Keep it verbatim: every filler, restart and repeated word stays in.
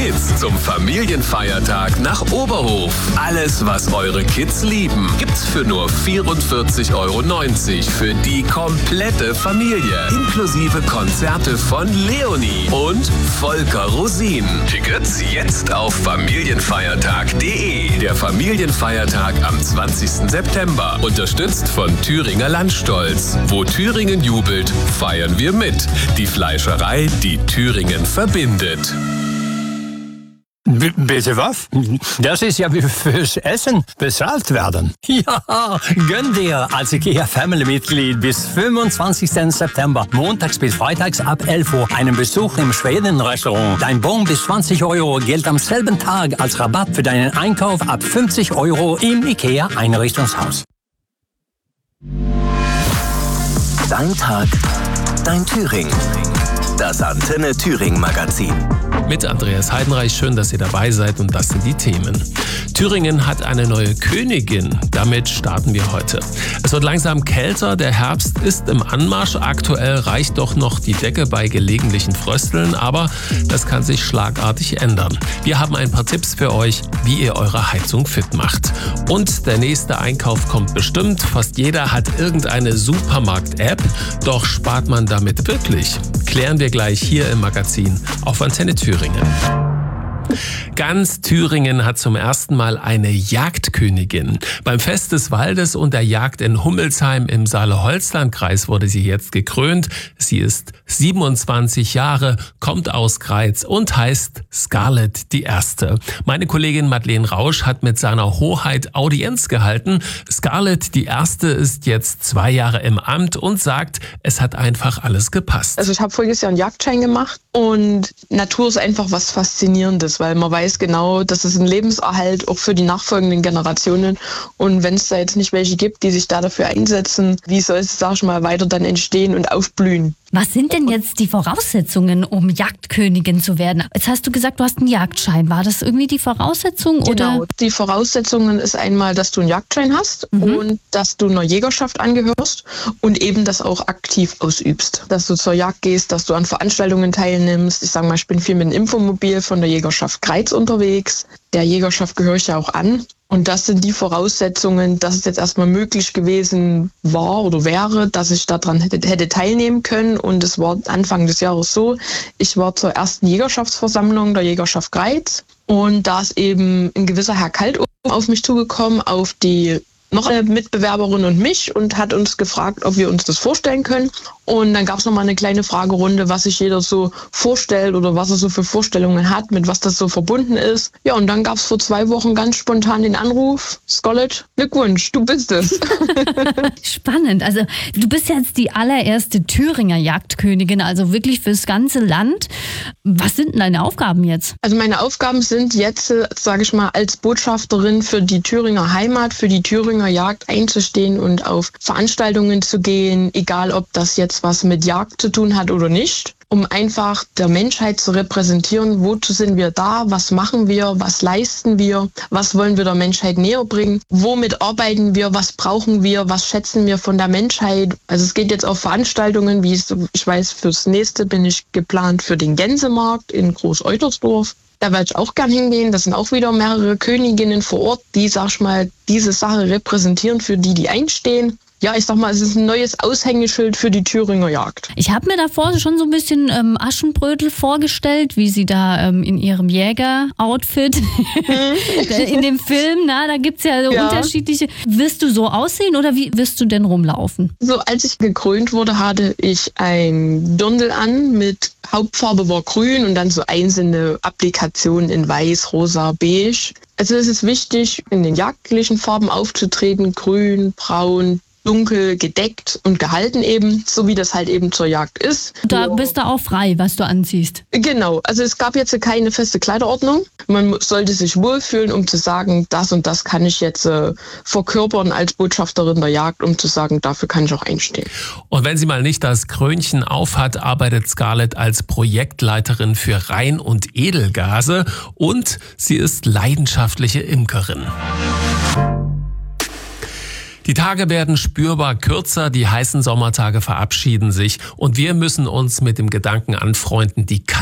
geht's zum Familienfeiertag nach Oberhof. Alles, was eure Kids lieben, gibt's für nur vierundvierzig Euro neunzig für die komplette Familie. Inklusive Konzerte von Leonie und Volker Rosin. Tickets jetzt auf familienfeiertag punkt de. Der Familienfeiertag am zwanzigsten September. Unterstützt von Thüringer Landstolz. Wo Thüringen jubelt, feiern wir mit. Die Fleischerei, die Thüringen verbindet. B- bitte was? Das ist ja wie fürs Essen bezahlt werden. Ja, gönn dir als IKEA-Family-Mitglied bis fünfundzwanzigsten September, montags bis freitags ab elf Uhr, einen Besuch im Schweden-Restaurant. Dein Bon bis zwanzig Euro gilt am selben Tag als Rabatt für deinen Einkauf ab fünfzig Euro im IKEA-Einrichtungshaus. Dein Tag, dein Thüringen. Das Antenne Thüringen Magazin. Mit Andreas Heidenreich, schön, dass ihr dabei seid und das sind die Themen. Thüringen hat eine neue Königin, damit starten wir heute. Es wird langsam kälter, der Herbst ist im Anmarsch, aktuell reicht doch noch die Decke bei gelegentlichen Frösteln, aber das kann sich schlagartig ändern. Wir haben ein paar Tipps für euch, wie ihr eure Heizung fit macht. Und der nächste Einkauf kommt bestimmt, fast jeder hat irgendeine Supermarkt-App, doch spart man damit wirklich? Klären wir gleich hier im Magazin auf Antenne Thüringen. Ganz Thüringen hat zum ersten Mal eine Jagdkönigin. Beim Fest des Waldes und der Jagd in Hummelsheim im Saale-Holzland-Kreis wurde sie jetzt gekrönt. Sie ist siebenundzwanzig Jahre, kommt aus Greiz und heißt Scarlett die Erste. Meine Kollegin Madeleine Rausch hat mit seiner Hoheit Audienz gehalten. Scarlett die Erste ist jetzt zwei Jahre im Amt und sagt, es hat einfach alles gepasst. Also ich habe voriges Jahr einen Jagdschein gemacht und Natur ist einfach was Faszinierendes, weil man weiß genau, das ist ein Lebenserhalt auch für die nachfolgenden Generationen. Und wenn es da jetzt nicht welche gibt, die sich da dafür einsetzen, wie soll es, sag ich mal, weiter dann entstehen und aufblühen? Was sind denn jetzt die Voraussetzungen, um Jagdkönigin zu werden? Jetzt hast du gesagt, du hast einen Jagdschein. War das irgendwie die Voraussetzung? Genau, oder? Die Voraussetzungen ist einmal, dass du einen Jagdschein hast mhm. und dass du einer Jägerschaft angehörst und eben das auch aktiv ausübst. Dass du zur Jagd gehst, dass du an Veranstaltungen teilnimmst. Ich sage mal, ich bin viel mit dem Infomobil von der Jägerschaft Greiz unterwegs. Der Jägerschaft gehöre ich ja auch an. Und das sind die Voraussetzungen, dass es jetzt erstmal möglich gewesen war oder wäre, dass ich daran hätte, hätte teilnehmen können. Und es war Anfang des Jahres so, ich war zur ersten Jägerschaftsversammlung der Jägerschaft Greiz. Und da ist eben ein gewisser Herr Kaltofen auf mich zugekommen, auf die noch eine Mitbewerberin und mich und hat uns gefragt, ob wir uns das vorstellen können. Und dann gab es nochmal eine kleine Fragerunde, was sich jeder so vorstellt oder was er so für Vorstellungen hat, mit was das so verbunden ist. Ja, und dann gab es vor zwei Wochen ganz spontan den Anruf, Scarlett, Glückwunsch, du bist es. Spannend. Also du bist jetzt die allererste Thüringer Jagdkönigin, also wirklich fürs ganze Land. Was sind denn deine Aufgaben jetzt? Also meine Aufgaben sind jetzt, sage ich mal, als Botschafterin für die Thüringer Heimat, für die Thüringer Jagd einzustehen und auf Veranstaltungen zu gehen, egal ob das jetzt was mit Jagd zu tun hat oder nicht, um einfach der Menschheit zu repräsentieren, wozu sind wir da, was machen wir, was leisten wir, was wollen wir der Menschheit näher bringen, womit arbeiten wir, was brauchen wir, was schätzen wir von der Menschheit. Also es geht jetzt auf Veranstaltungen, wie ich, ich weiß, fürs nächste bin ich geplant für den Gänsemarkt in Groß-Eutersdorf. Da werde ich auch gern hingehen. Das sind auch wieder mehrere Königinnen vor Ort, die, sag ich mal, diese Sache repräsentieren, für die die einstehen. Ja, ich sag mal, es ist ein neues Aushängeschild für die Thüringer Jagd. Ich habe mir davor schon so ein bisschen ähm, Aschenbrödel vorgestellt, wie sie da ähm, in ihrem Jäger-Outfit in dem Film, na, da gibt's ja so ja. unterschiedliche. Wirst du so aussehen oder wie wirst du denn rumlaufen? So, als ich gekrönt wurde, hatte ich ein Dirndl an mit Hauptfarbe war grün und dann so einzelne Applikationen in weiß, rosa, beige. Also es ist wichtig, in den jagdlichen Farben aufzutreten, grün, braun, dunkel, gedeckt und gehalten eben, so wie das halt eben zur Jagd ist. Da bist du auch frei, was du anziehst. Genau, also es gab jetzt keine feste Kleiderordnung. Man sollte sich wohlfühlen, um zu sagen, das und das kann ich jetzt äh, verkörpern als Botschafterin der Jagd, um zu sagen, dafür kann ich auch einstehen. Und wenn sie mal nicht das Krönchen aufhat, arbeitet Scarlett als Projektleiterin für Rein- und Edelgase und sie ist leidenschaftliche Imkerin. Die Tage werden spürbar kürzer, die heißen Sommertage verabschieden sich und wir müssen uns mit dem Gedanken anfreunden, die